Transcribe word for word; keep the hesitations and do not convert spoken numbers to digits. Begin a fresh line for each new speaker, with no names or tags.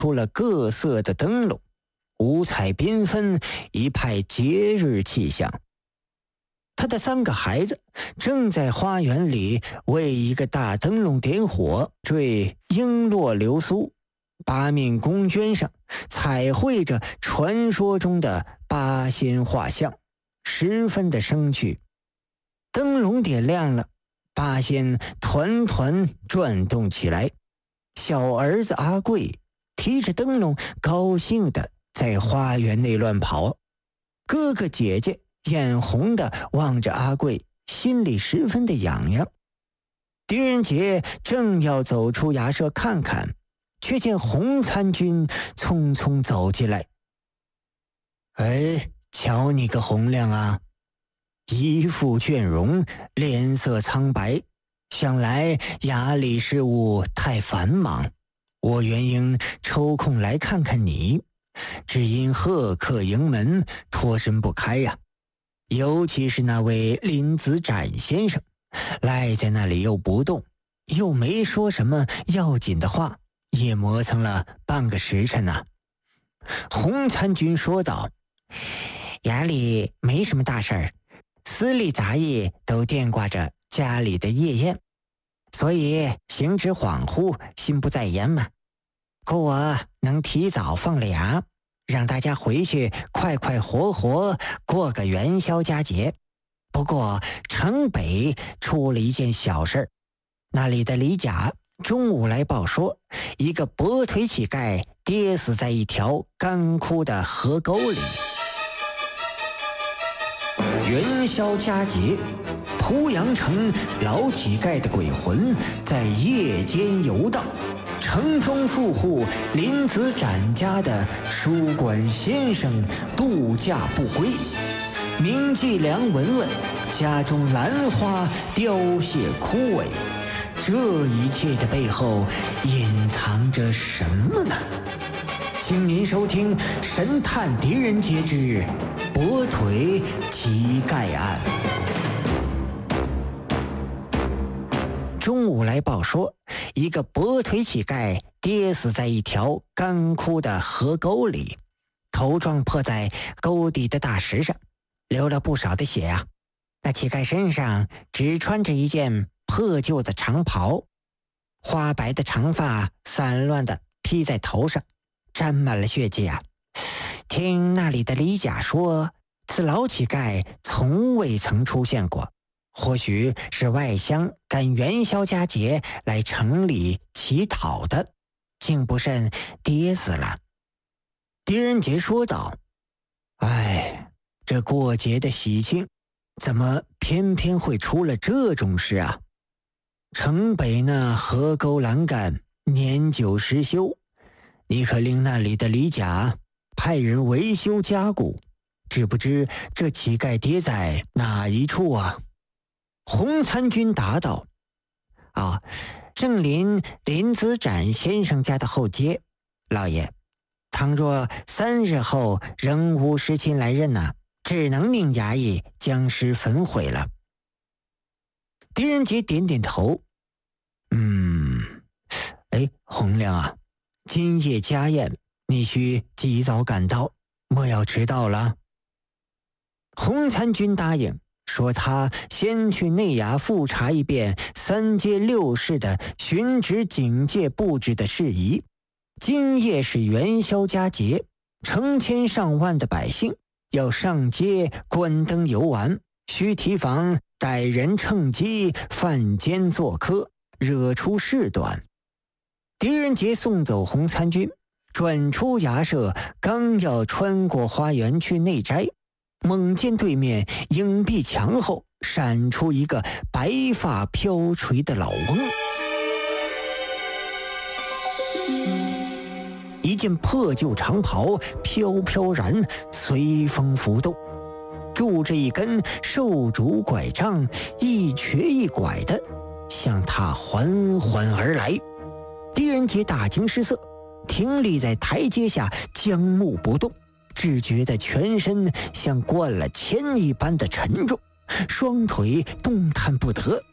出了各色的灯笼，五彩缤纷，一派节日气象。他的三个孩子正在花园里为一个大灯笼点火，缀璎珞流苏，八面宫绢上彩绘着传说中的八仙画像，十分的生趣。灯笼点亮了，八仙团团转动起来。小儿子阿贵提着灯笼，高兴地在花园内乱跑。哥哥姐姐眼红地望着阿贵，心里十分的痒痒。狄仁杰正要走出衙舍看看，却见洪参军匆匆走进来。哎，瞧你个洪亮啊，衣服倦容，脸色苍白，想来衙里事务太繁忙，我原应抽空来看看你，只因贺客迎门，脱身不开呀、啊。尤其是那位林子展先生，赖在那里又不动，又没说什么要紧的话，也磨蹭了半个时辰呢、啊。洪参军说道：衙里没什么大事儿，司隶杂役都惦挂着家里的夜宴，所以行止恍惚，心不在焉嘛。故我能提早放了衙，让大家回去快快活活过个元宵佳节。不过城北出了一件小事，那里的李甲中午来报说，一个跛腿乞丐跌死在一条干枯的河沟里。元宵佳节，濮阳城老乞丐的鬼魂在夜间游荡，城中富户林子展家的书馆先生度假不归，名妓梁文文家中兰花凋谢枯萎，这一切的背后隐藏着什么呢？请您收听《神探狄仁杰之跛腿乞丐案》。中午来报说，一个跛腿乞丐跌死在一条干枯的河沟里，头撞破在沟底的大石上，流了不少的血啊。那乞丐身上只穿着一件破旧的长袍，花白的长发散乱地披在头上，沾满了血迹啊。听那里的李甲说，此老乞丐从未曾出现过，或许是外乡赶元宵佳节来城里乞讨的，竟不慎跌死了。狄仁杰说道：哎，这过节的喜庆，怎么偏偏会出了这种事啊？城北那河沟栏杆年久失修，你可令那里的李甲派人维修加固，知不知这乞丐跌在哪一处啊？洪参军答道：啊，正临林子展先生家的后街，老爷，倘若三日后仍无尸亲来认呢、啊，只能命衙役将尸焚毁了。狄仁杰点点头，嗯，哎，洪亮啊，今夜家宴，你需及早赶到，莫要迟到了。洪参军答应，说他先去内衙复查一遍三街六市的巡职警戒布置的事宜。今夜是元宵佳节，成千上万的百姓要上街观灯游玩，需提防歹人趁机犯奸作科，惹出事端。狄仁杰送走洪参军，转出衙舍，刚要穿过花园去内斋，猛见对面影壁墙后闪出一个白发飘垂的老翁，一件破旧长袍飘飘然随风浮动，拄着一根瘦竹拐杖，一瘸一拐的向他缓缓而来。狄仁杰大惊失色，停立在台阶下，僵木不动，只觉得全身像灌了铅一般的沉重，双腿动弹不得，